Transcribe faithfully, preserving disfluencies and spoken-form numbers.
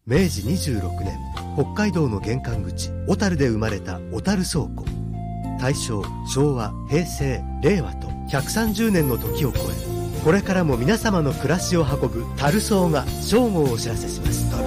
めいじにじゅうろくねん、北海道の玄関口小樽で生まれた小樽倉庫。大正、昭和、平成、令和とひゃくさんじゅうねんの時を超え、これからも皆様の暮らしを運ぶ樽倉が正午をお知らせします。